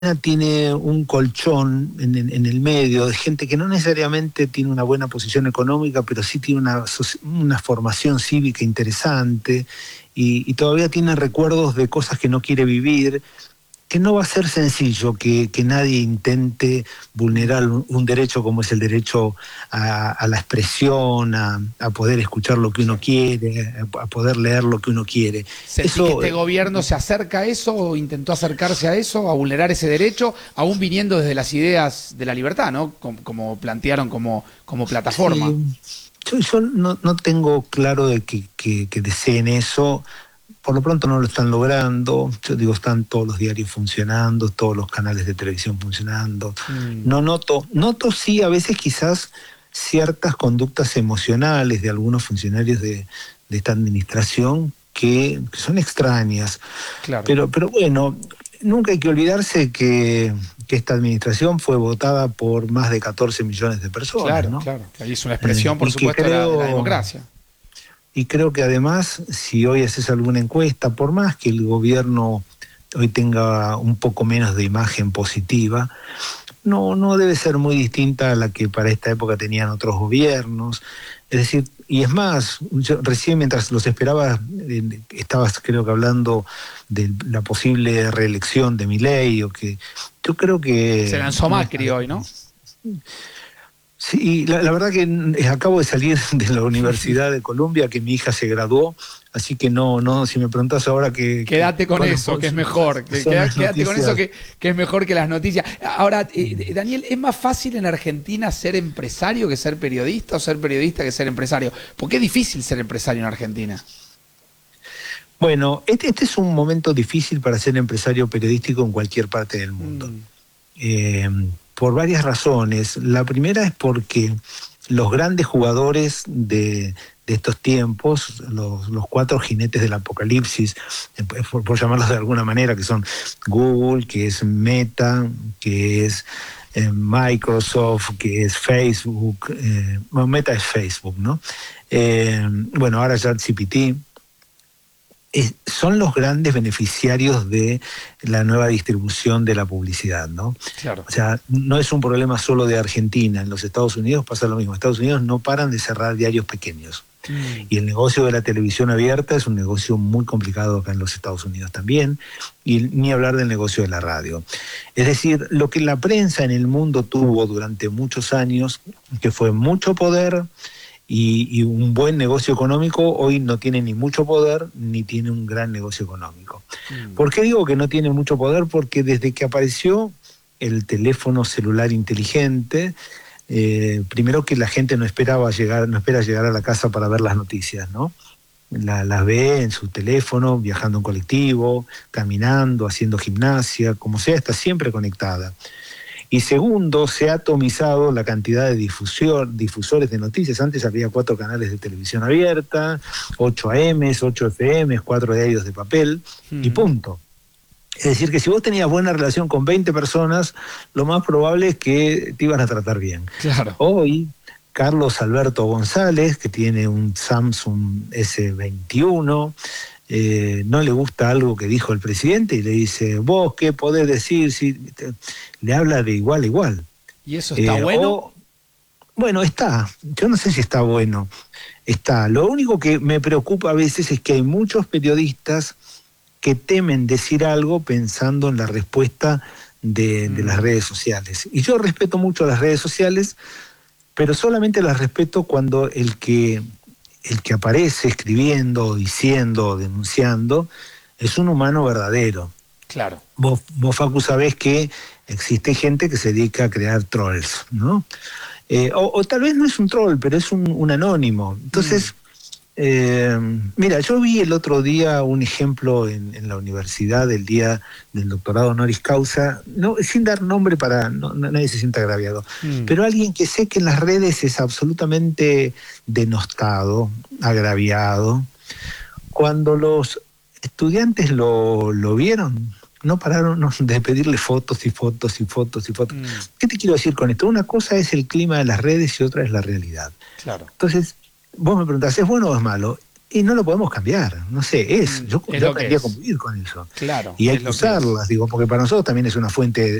tiene un colchón en el medio de gente que no necesariamente tiene una buena posición económica, pero sí tiene una formación cívica interesante y todavía tiene recuerdos de cosas que no quiere vivir, que no va a ser sencillo que nadie intente vulnerar un derecho como es el derecho a la expresión, a poder escuchar lo que uno quiere, a poder leer lo que uno quiere. ¿Sentí que este gobierno se acerca a eso o intentó acercarse a eso, a vulnerar ese derecho, aún viniendo desde las ideas de la libertad, ¿no? Como plantearon como plataforma? Sí, yo no tengo claro de que deseen eso. Por lo pronto no lo están logrando. Yo digo, están todos los diarios funcionando, todos los canales de televisión funcionando. No noto sí a veces quizás ciertas conductas emocionales de algunos funcionarios de esta administración que son extrañas. Claro. Pero bueno, nunca hay que olvidarse que esta administración fue votada por más de 14 millones de personas, Claro, ¿no? claro. Ahí es una expresión, por Y que supuesto, de la democracia. Y creo que además, si hoy haces alguna encuesta, por más que el gobierno hoy tenga un poco menos de imagen positiva, no debe ser muy distinta a la que para esta época tenían otros gobiernos. Es decir, y es más, yo recién mientras los esperaba, estabas creo que hablando de la posible reelección de Milei, o que yo creo que... Se lanzó Macri hoy, ¿no? Sí, la verdad que acabo de salir de la Universidad de Columbia, que mi hija se graduó, así que no, si me preguntás ahora que... Quédate con eso, que es mejor. Quédate con eso, que es mejor que las noticias. Ahora, Daniel, ¿es más fácil en Argentina ser empresario que ser periodista o ser periodista que ser empresario? Porque es difícil ser empresario en Argentina. Bueno, este es un momento difícil para ser empresario periodístico en cualquier parte del mundo. Por varias razones. La primera es porque los grandes jugadores de estos tiempos, los cuatro jinetes del apocalipsis, por llamarlos de alguna manera, que son Google, que es Meta, que es Microsoft, que es Facebook, bueno, Meta es Facebook, ¿no? Bueno, ahora ya ChatGPT. Son los grandes beneficiarios de la nueva distribución de la publicidad, ¿no? Claro. O sea, no es un problema solo de Argentina. En los Estados Unidos pasa lo mismo. Estados Unidos no paran de cerrar diarios pequeños. Y el negocio de la televisión abierta es un negocio muy complicado acá en los Estados Unidos también, y ni hablar del negocio de la radio. Es decir, lo que la prensa en el mundo tuvo durante muchos años, que fue mucho poder y un buen negocio económico, hoy no tiene ni mucho poder ni tiene un gran negocio económico. ¿Por qué digo que no tiene mucho poder? Porque desde que apareció el teléfono celular inteligente, primero que la gente no espera llegar a la casa para ver las noticias, ¿no? Las ve en su teléfono, viajando en colectivo, caminando, haciendo gimnasia, como sea, está siempre conectada. Y segundo, se ha atomizado la cantidad de difusores de noticias. Antes había 4 canales de televisión abierta, 8 AMs, 8 FMs, 4 diarios de papel, y punto. Es decir, que si vos tenías buena relación con 20 personas, lo más probable es que te iban a tratar bien. Claro. Hoy, Carlos Alberto González, que tiene un Samsung S21, no le gusta algo que dijo el presidente y le dice, ¿vos qué podés decir? Si le habla de igual a igual. ¿Y eso está bueno? Bueno, está. Yo no sé si está bueno. Está. Lo único que me preocupa a veces es que hay muchos periodistas que temen decir algo pensando en la respuesta de las redes sociales. Y yo respeto mucho las redes sociales, pero solamente las respeto cuando el que aparece escribiendo, diciendo, denunciando, es un humano verdadero. Claro. Vos, Facu, sabés que existe gente que se dedica a crear trolls, ¿no? O tal vez no es un troll, pero es un anónimo. Entonces, mira, yo vi el otro día un ejemplo en la universidad del día del doctorado honoris causa, no, sin dar nombre para nadie se sienta agraviado, pero alguien que sé que en las redes es absolutamente denostado, agraviado. Cuando los estudiantes lo vieron, no pararon de pedirle fotos y fotos y fotos y fotos. ¿Qué te quiero decir con esto? Una cosa es el clima de las redes y otra es la realidad. Claro. Entonces, vos me preguntás, ¿es bueno o es malo? Y no lo podemos cambiar, no sé, yo aprendí a convivir con eso. Claro. Y hay que usarlas, digo, porque para nosotros también es una fuente